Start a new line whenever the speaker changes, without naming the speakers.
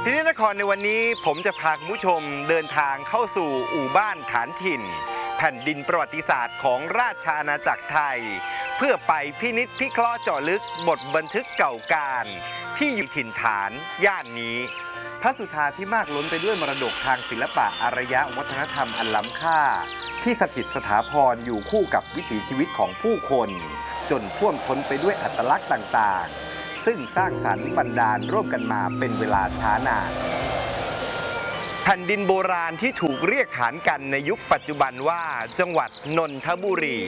ทีนี้นครในวันนี้ผมจะพาคุณผู้ชมเดินทางเข้าสู่อู่บ้านฐานถิ่นแผ่นดินประวัติศาสตร์ของราชอาณาจักรไทยเพื่อไปพินิจพิเคราะห์เจาะลึกบทบันทึกเก่าการที่อยู่ถิ่นฐานย่านนี้พระสุธาที่มากล้นไปด้วยมรดกทางศิลปะอารยวัฒนธรรมอันล้ำค่าที่สถิตสถาพรอยู่คู่กับวิถีชีวิตของผู้คนจนท่วมท้นไปด้วยอัตลักษณ์ต่างๆซึ่งสร้างสรรค์บันดาลร่วมกันมาเป็นเวลาช้านานแผ่นดินโบราณที่ถูกเรียกขานกันในยุคปัจจุบันว่าจังหวัดนนทบุรี